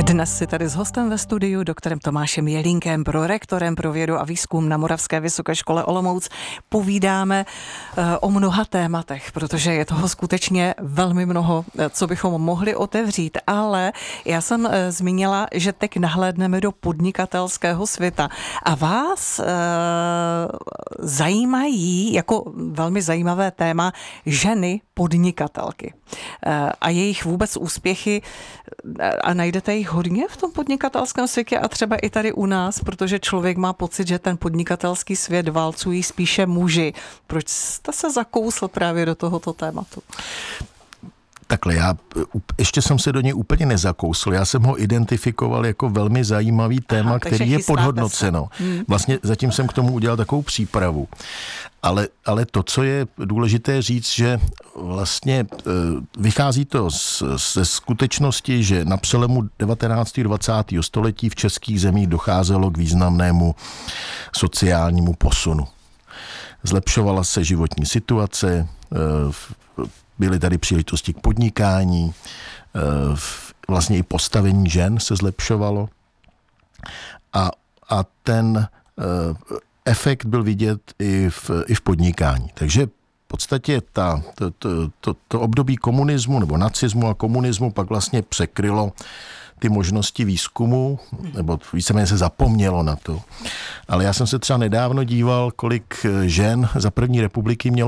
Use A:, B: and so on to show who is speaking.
A: Dnes si tady s hostem ve studiu, doktorem Tomášem Jelínkem, prorektorem pro vědu a výzkum na Moravské vysoké škole Olomouc, povídáme o mnoha tématech, protože je toho skutečně velmi mnoho, co bychom mohli otevřít, ale já jsem zmínila, že teď nahlédneme do podnikatelského světa a vás zajímají jako velmi zajímavé téma ženy podnikatelky a jejich vůbec úspěchy a najdete jich hodně v tom podnikatelském světě a třeba i tady u nás, protože člověk má pocit, že ten podnikatelský svět válcují spíše muži. Proč jste se zakousl právě do tohoto tématu?
B: Takhle, já ještě jsem se do něj úplně nezakousl. Já jsem ho identifikoval jako velmi zajímavý téma, který je podhodnoceno. Vlastně zatím jsem k tomu udělal takovou přípravu. Ale to, co je důležité říct, že vlastně vychází to ze skutečnosti, že na přelomu 19. a 20. století v českých zemích docházelo k významnému sociálnímu posunu. Zlepšovala se životní situace, byly tady příležitosti k podnikání, vlastně i postavení žen se zlepšovalo a ten efekt byl vidět i v podnikání. Takže v podstatě to období komunismu nebo nacismu a komunismu pak vlastně překrylo ty možnosti výzkumu, nebo víceméně se zapomnělo na to. Ale já jsem se třeba nedávno díval, kolik žen za první republiky mělo